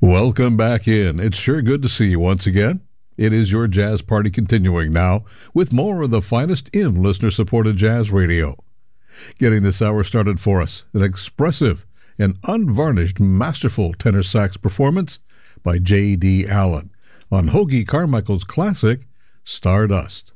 Welcome back in. It's sure good to see you once again. It is your jazz party continuing now with more of the finest in listener-supported jazz radio. Getting this hour started for us, an expressive and unvarnished masterful tenor sax performance by J.D. Allen on Hoagy Carmichael's classic, Stardust.